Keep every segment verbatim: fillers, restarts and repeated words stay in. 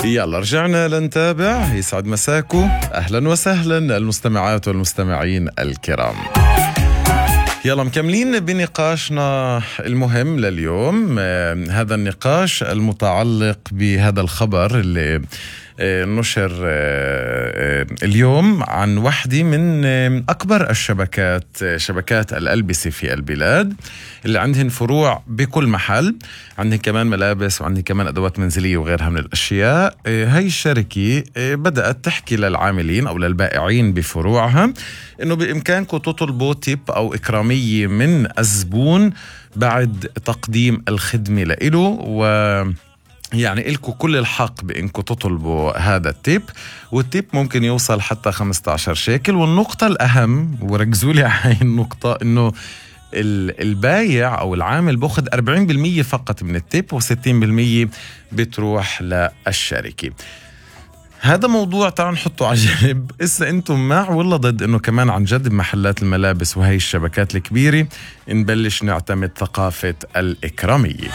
يلا رجعنا لنتابع. يسعد مساكو، أهلا وسهلا المستمعات والمستمعين الكرام. يلا مكملين بنقاشنا المهم لليوم. هذا النقاش المتعلق بهذا الخبر اللي نشر اليوم عن واحدة من أكبر الشبكات، شبكات الألبسة في البلاد، اللي عندهن فروع بكل محل، عندهن كمان ملابس وعندهن كمان أدوات منزلية وغيرها من الأشياء. هاي الشركة بدأت تحكي للعاملين أو للبائعين بفروعها إنه بإمكانكم تطلبوا تيب أو إكرامية من الزبون بعد تقديم الخدمة لإله، و يعني إلكوا كل الحق بإنكوا تطلبوا هذا التيب، والتيب ممكن يوصل حتى خمسة عشر شيكل. والنقطة الأهم، وركزوا لي على هاي النقطة، إنه البايع أو العامل بأخذ أربعين بالمية فقط من التيب وستين بالمية بتروح للشركة. هذا موضوع تعالوا نحطه على جنب. إسا أنتم مع ولا ضد إنه كمان عن جد بمحلات الملابس وهي الشبكات الكبيرة نبلش نعتمد ثقافة الإكرامية؟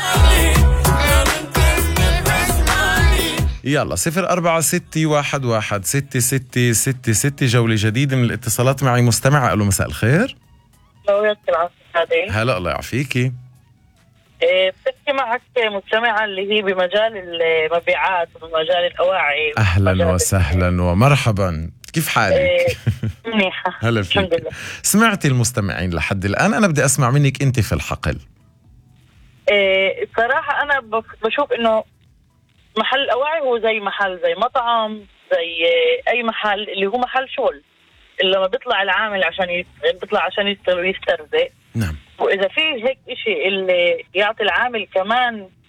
يلا صفر أربعة ستة واحد واحد ستة ستة ستة ستة. جولة جديدة من الاتصالات. معي مستمع. ألو مساء الخير. هلا الله يعافيكي. إيه بتحكي معك مستمعة اللي هي بمجال المبيعات وبمجال الأواعي. أهلا وسهلا ومرحبا، كيف حالك؟ إيه منيحة هلا فيك. سمعتي المستمعين لحد الآن؟ أنا بدي أسمع منك أنت في الحقل. إيه صراحة أنا بشوف إنه محل الأواعي هو زي محل، زي مطعم، زي أي محل اللي هو محل شغل، اللي لما بيطلع العامل عشان يشتغل بيطلع عشان يشتغل ويسترزق. نعم. وإذا في هيك إشي اللي يعطي العامل كمان